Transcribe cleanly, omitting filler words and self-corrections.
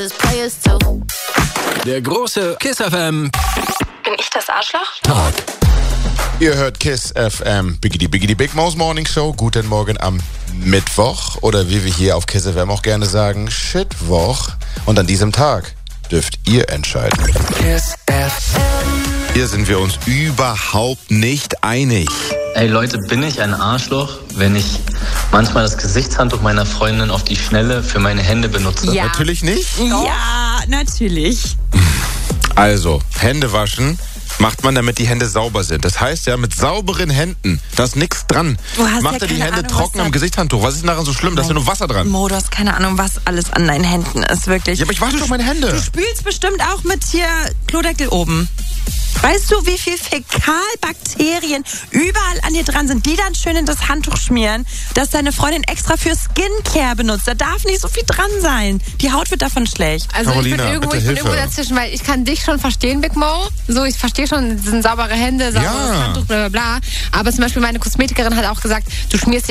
Der große Kiss FM. Bin ich das Arschloch? Talk. Ihr hört Kiss FM, Biggity Big Mouse Morning Show. Guten Morgen am Mittwoch oder wie wir hier auf Kiss FM auch gerne sagen, Shitwoch. Und an diesem Tag dürft ihr entscheiden. Kiss FM. Hier sind wir uns überhaupt nicht einig. Ey Leute, bin ich ein Arschloch, wenn ich manchmal das Gesichtshandtuch meiner Freundin auf die Schnelle für meine Hände benutze? Ja. Natürlich nicht. Ja, natürlich. Also, Hände waschen macht man, damit die Hände sauber sind. Das heißt ja, mit sauberen Händen, da ist nichts dran. Du hast Macht ja er die keine Hände Ahnung, trocken was am Gesichtshandtuch. Was ist daran so schlimm? Da ist ja nur Wasser dran. Mo, du hast keine Ahnung, was alles an deinen Händen ist, wirklich. Ja, aber ich wasche doch meine Hände. Du spülst bestimmt auch mit hier Klodeckel oben. Weißt du, wie viel Fäkalbakterien überall an dir dran sind, die dann schön in das Handtuch schmieren, dass deine Freundin extra für Skincare benutzt? Da darf nicht so viel dran sein. Die Haut wird davon schlecht. Also Carolina, ich bin bitte irgendwo Hilfe. dazwischen, weil ich kann dich schon verstehen, Big Mo. So, ich verstehe schon, es sind saubere Hände, sauberes Ja. Handtuch, bla bla bla. Aber zum Beispiel meine Kosmetikerin hat auch gesagt, du schmierst